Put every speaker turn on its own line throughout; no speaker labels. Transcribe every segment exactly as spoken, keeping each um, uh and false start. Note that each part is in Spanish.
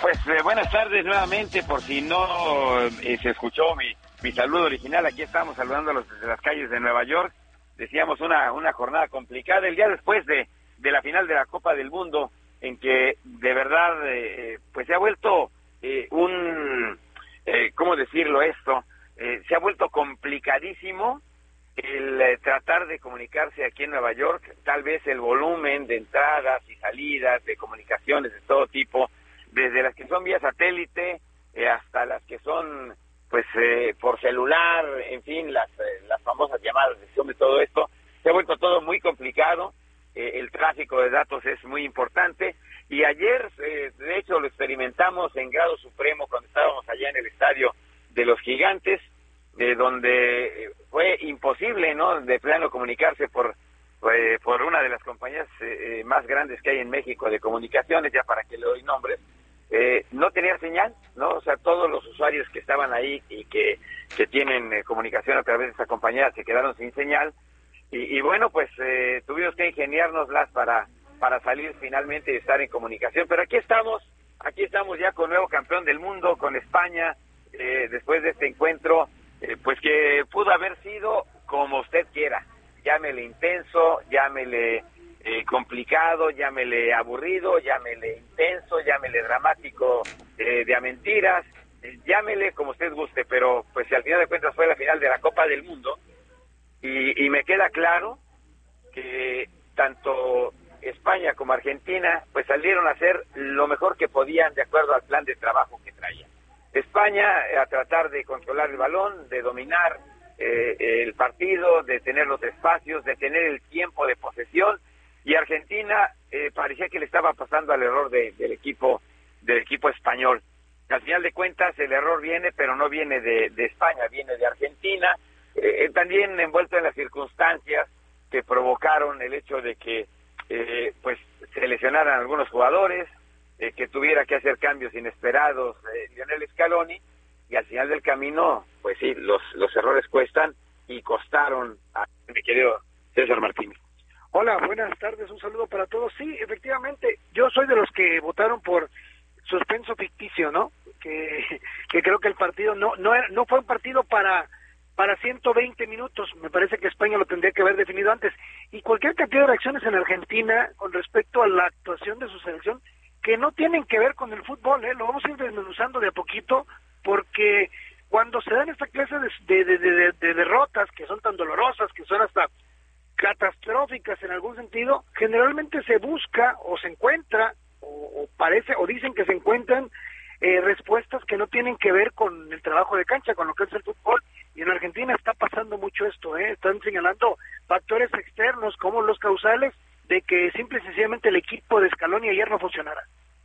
Pues eh, buenas tardes nuevamente, por si no eh, se escuchó mi, mi saludo original, aquí estamos saludándolos desde las calles de Nueva York. Decíamos una, una jornada complicada, el día después de, de la final de la Copa del Mundo, en que de verdad eh, pues se ha vuelto eh, un, eh, ¿cómo decirlo esto? Eh, se ha vuelto complicadísimo el eh, tratar de comunicarse aquí en Nueva York. Tal vez el volumen de entradas y salidas, de comunicaciones de todo tipo, desde las que son vía satélite eh, hasta las que son pues eh, por celular, en fin, las eh, las famosas llamadas de Zoom y todo esto, se ha vuelto todo muy complicado. Eh, el tráfico de datos es muy importante, y ayer eh, de hecho lo experimentamos en grado supremo cuando estábamos allá en el estadio de los Gigantes, de donde fue imposible, ¿no?, de plano comunicarse por eh, por una de las compañías eh, más grandes que hay en México de comunicaciones, ya para que le doy nombres. Eh, no tenía señal, ¿no? O sea, todos los usuarios que estaban ahí y que, que tienen eh, comunicación a través de esta compañía se quedaron sin señal, y, y bueno, pues eh, tuvimos que ingeniárnoslas para, para salir finalmente y estar en comunicación, pero aquí estamos, aquí estamos ya con nuevo campeón del mundo, con España, eh, después de este encuentro, eh, pues que pudo haber sido como usted quiera, llámele intenso, llámele Eh, complicado, llámele aburrido, llámele intenso, llámele dramático eh, de a mentiras, eh, llámele como usted guste, pero pues al final de cuentas fue la final de la Copa del Mundo, y, y me queda claro que tanto España como Argentina pues salieron a hacer lo mejor que podían de acuerdo al plan de trabajo que traían. España a tratar de controlar el balón, de dominar eh, el partido, de tener los espacios, de tener el tiempo de posesión, y Argentina eh, parecía que le estaba pasando al error de, del equipo del equipo español. Al final de cuentas el error viene, pero no viene de, de España, viene de Argentina, eh, también envuelto en las circunstancias que provocaron el hecho de que eh, pues se lesionaran algunos jugadores, eh, que tuviera que hacer cambios inesperados eh, Lionel Scaloni, y al final del camino, pues sí, los, los errores cuestan y costaron a mi querido César Martínez.
Hola, buenas tardes, un saludo para todos. Sí, efectivamente, yo soy de los que votaron por suspenso ficticio, ¿no? Que, que creo que el partido no no era, no fue un partido para para ciento veinte minutos. Me parece que España lo tendría que haber definido antes. Y cualquier cantidad de reacciones en Argentina con respecto a la actuación de su selección que no tienen que ver con el fútbol, ¿eh? Lo vamos a ir desmenuzando de a poquito, porque cuando se dan esta clase de, de, de, de, de derrotas que son tan dolorosas, que son hasta catastróficas en algún sentido, generalmente se busca o se encuentra o, o parece o dicen que se encuentran eh, respuestas que no tienen que ver con el trabajo de cancha, con lo que es el fútbol, y en Argentina está pasando mucho esto, ¿eh? Están señalando factores externos como los causales de que simple y sencillamente el equipo de Scaloni ayer no funcionara.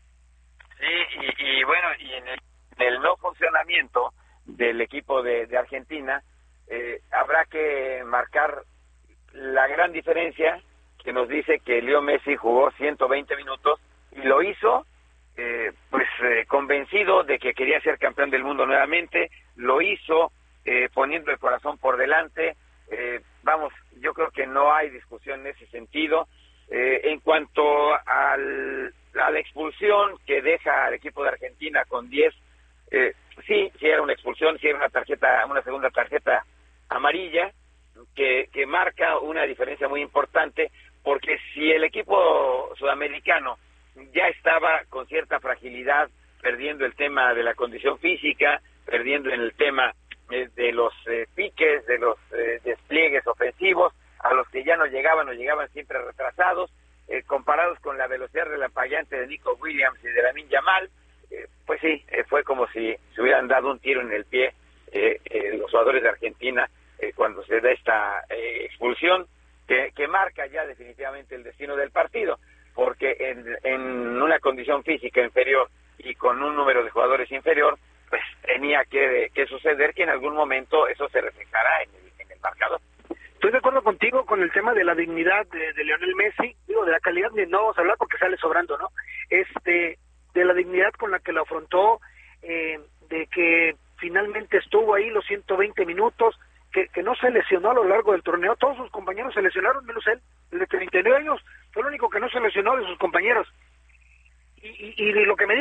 Sí, y, y bueno, y en el, en el no funcionamiento del equipo de, de Argentina eh, habrá que marcar la gran diferencia que nos dice que Leo Messi jugó ciento veinte minutos y lo hizo eh, pues eh, convencido de que quería ser campeón del mundo nuevamente, lo hizo eh, poniendo el corazón por delante. Eh, vamos, yo creo que no hay discusión en ese sentido. Eh, en cuanto al, a la expulsión que deja al equipo de Argentina con diez, eh, sí, sí era una expulsión, sí era una tarjeta, una segunda tarjeta amarilla, que, que marca una diferencia muy importante, porque si el equipo sudamericano ya estaba con cierta fragilidad, perdiendo el tema de la condición física, perdiendo en el tema eh, de los eh, piques, de los eh, despliegues ofensivos, a los que ya no llegaban o llegaban siempre retrasados, eh, comparados con la velocidad relampagueante de Nico Williams y de Lamine Yamal, eh, pues sí, eh, fue como si se hubieran dado un tiro en el pie eh, eh, los jugadores de Argentina eh, cuando se da esta eh, expulsión que, que marca ya definitivamente el destino del partido, porque en, en una condición física inferior y con un número de jugadores inferior, pues tenía que, que suceder que en algún momento eso se reflejará en el, en el marcador.
Estoy de acuerdo contigo con el tema de la dignidad de, de Lionel Messi, digo, de la calidad ni no vamos a hablar porque sale sobrando, ¿no? Este, de la dignidad con la que lo afrontó, eh, de que finalmente estuvo ahí los ciento veinte minutos, que, que no se lesionó a lo largo del torneo, todos sus compañeros se lesionaron, menos él, el de treinta y nueve años, fue el único que no se lesionó de sus compañeros. Y, y, y de lo que me digas,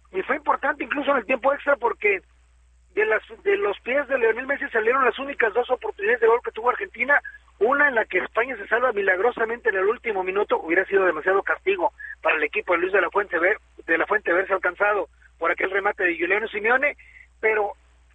y fue importante incluso en el tiempo extra porque de las de los pies de Lionel Messi salieron las únicas dos oportunidades de gol que tuvo Argentina, una en la que España se salva milagrosamente en el último minuto, hubiera sido demasiado castigo para el equipo de Luis de la Fuente Ver, de la Fuente verse alcanzado por aquel remate de Giuliano Simeone, pero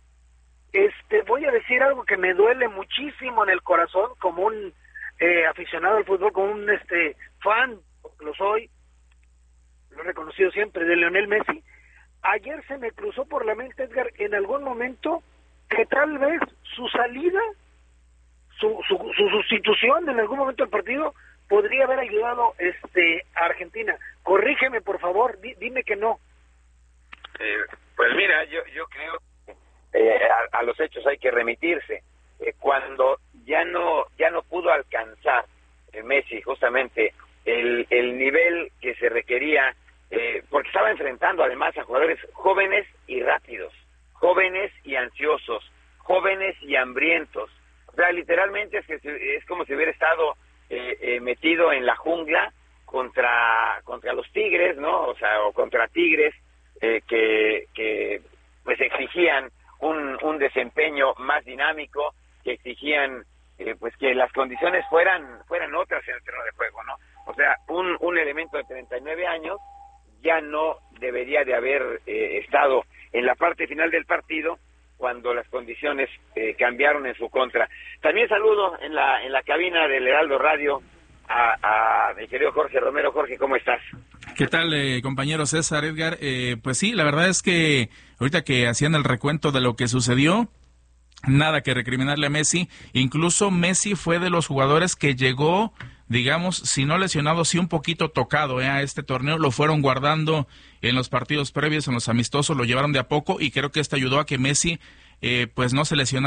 este voy a decir algo que me duele muchísimo en el corazón como un eh, aficionado al fútbol, como un este fan, porque lo soy, lo he reconocido siempre, de Lionel Messi. Ayer se me cruzó por la mente, Edgar, en algún momento, que tal vez su salida, su, su, su sustitución en algún momento del partido, podría haber ayudado este a Argentina. Corrígeme, por favor, di, dime que no.
Eh, pues mira, yo, yo creo que eh, a, a los hechos hay que remitirse. Eh, cuando ya no, ya no pudo alcanzar eh, Messi justamente el, el nivel que se requería, Eh, porque estaba enfrentando además a jugadores jóvenes y rápidos, jóvenes y ansiosos, jóvenes y hambrientos. O sea, literalmente es que es como si hubiera estado eh, eh, metido en la jungla contra contra los tigres, ¿no? O sea, o contra tigres eh, que que pues exigían un un desempeño más dinámico, que exigían eh, pues que las condiciones fueran fueran otras en el terreno de juego, ¿no? O sea, un un elemento de treinta y nueve años ya no debería de haber eh, estado en la parte final del partido cuando las condiciones eh, cambiaron en su contra. También saludo en la en la cabina del Heraldo Radio a, a mi querido Jorge Romero. Jorge, ¿cómo estás?
¿Qué tal, eh, compañero César, Edgar? Eh, pues sí, la verdad es que ahorita que hacían el recuento de lo que sucedió, nada que recriminarle a Messi. Incluso Messi fue de los jugadores que llegó, digamos, si no lesionado, sí un poquito tocado eh, a este torneo. Lo fueron guardando en los partidos previos, en los amistosos, lo llevaron de a poco y creo que esto ayudó a que Messi eh, pues no se lesionara.